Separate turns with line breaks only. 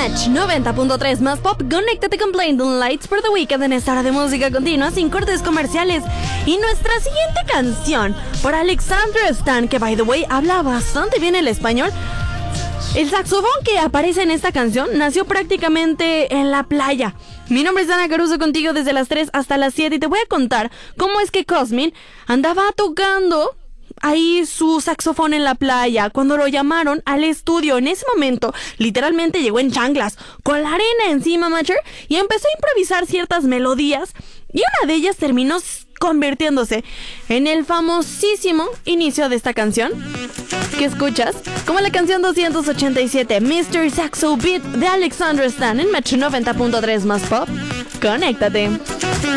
Match 90.3 más pop. Conéctate con Blinding Lights for the Weekend en esta hora de música continua sin cortes comerciales. Y nuestra siguiente canción por Alexandra Stan, que by the way habla bastante bien el español. El saxofón que aparece en esta canción nació prácticamente en la playa. Mi nombre es Ana Caruso, contigo desde las 3 hasta las 7 y te voy a contar cómo es que Cosmin andaba tocando ahí su saxofón en la playa cuando lo llamaron al estudio. En ese momento literalmente llegó en chanclas con la arena encima, macher, y empezó a improvisar ciertas melodías y una de ellas terminó convirtiéndose en el famosísimo inicio de esta canción que escuchas como la canción 287, Mr. Saxo Beat de Alexandra Stan en Metro 90.3 más pop. Conéctate.